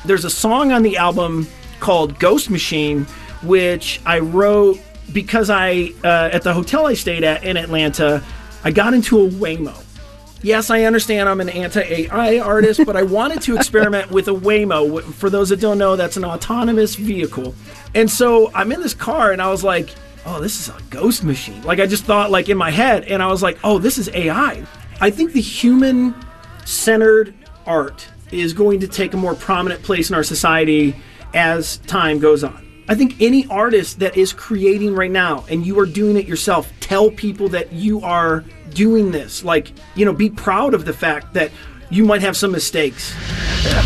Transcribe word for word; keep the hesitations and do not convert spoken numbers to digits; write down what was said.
There's a song on the album called Ghost Machine, which I wrote because I, uh, at the hotel I stayed at in Atlanta, I got into a Waymo. Yes, I understand I'm an anti-A I artist, but I wanted to experiment with a Waymo. For those that don't know, that's an autonomous vehicle. And so I'm in this car, and I was like, oh, this is a ghost machine. Like, I just thought, like, in my head, and I was like, oh, this is A I. I think the human-centered art is going to take a more prominent place in our society as time goes on. I think any artist that is creating right now, and you are doing it yourself, tell people that you are doing this. Like, you know, be proud of the fact that you might have some mistakes.